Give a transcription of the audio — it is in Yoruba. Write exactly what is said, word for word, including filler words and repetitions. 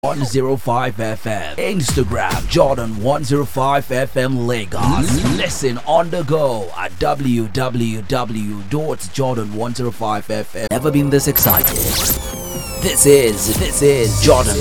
one oh five F M. Instagram Jordan one oh five F M Lagos. Listen on the go at w w w dot jordan one oh five f m. Never been this excited. This is this is Jordan